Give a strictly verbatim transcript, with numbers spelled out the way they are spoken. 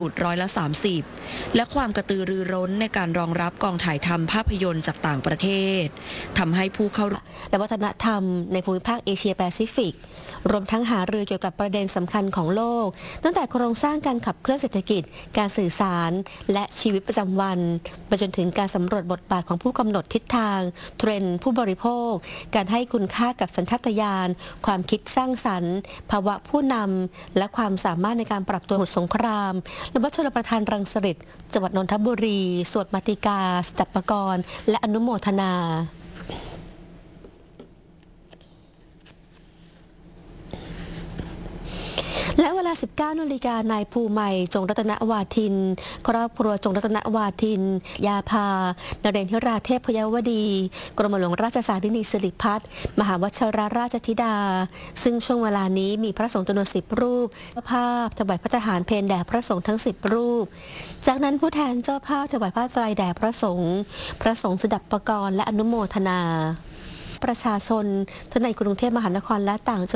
ร้อยละสามสิบและความกระตือรือร้นในการรองรับกองถ่ายทำภาพยนตร์จากต่างประเทศทำให้ผู้เข้าและวัฒนธรรมในภูมิภาคเอเชียแปซิฟิกรวมทั้งหารือเกี่ยวกับประเด็นสำคัญของโลกตั้งแต่โครงสร้างการขับเคลื่อนเศรษฐกิจการสื่อสารและชีวิตประจำวันไปจนถึงการสำรวจบทบาทของผู้กำหนดทิศทางเทรนด์ผู้บริโภคการให้คุณค่ากับสัญชาตญาณความคิดสร้างสรรค์ภาวะผู้นำและความสามารถในการปรับตัวสงครามและวัดชลประทานรังสิตจังหวัดนนทบุรีสวดมาติกาสดับปกรณ์และอนุโมทนาและเวลา สิบเก้านาฬิกา นายภูมิใหม่จงรัตนวาทินครอบครัวจงรัตนวาทินยาภานเรนทิราเทพพยวดีกรมหลวงราชสารินีสิริพัฒน์มหาวชิรราชธิดาซึ่งช่วงเวลานี้มีพระสงฆ์จำนวนสิบรูปเจ้าภาพถวายพระทหารเพลแด่พระสงฆ์ทั้งสิบรูปจากนั้นผู้แทนเจ้าภาพถวายผ้าไตรแด่พระสงฆ์พระสงฆ์สดับปกรณ์และอนุโมทนาประชาชนทั้งในกรุงเทพมหานครและต่าง